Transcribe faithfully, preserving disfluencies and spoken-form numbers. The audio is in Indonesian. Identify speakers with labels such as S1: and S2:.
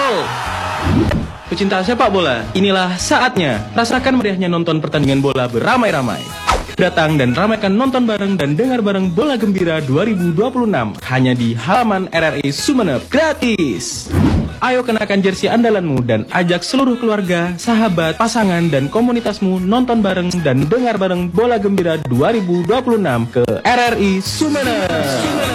S1: Gol! Pecinta sepak bola, inilah saatnya. Rasakan meriahnya nonton pertandingan bola beramai-ramai. Datang dan ramaikan nonton bareng dan dengar bareng Bola Gembira dua ribu dua puluh enam hanya di halaman R R I Sumeneb, gratis. Ayo kenakan jersey andalanmu dan ajak seluruh keluarga, sahabat, pasangan, dan komunitasmu nonton bareng dan dengar bareng Bola Gembira dua ribu dua puluh enam ke R R I Sumeneb.